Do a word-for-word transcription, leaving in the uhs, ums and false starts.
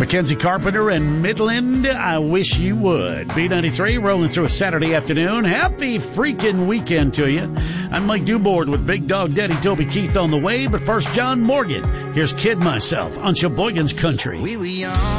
Mackenzie Carpenter and Midland, I wish you would. B ninety-three rolling through a Saturday afternoon. Happy freaking weekend to you. I'm Mike Dubord with Big Dog Daddy Toby Keith on the way, but first John Morgan. Here's Kid Myself on Sheboygan's Country. We were young.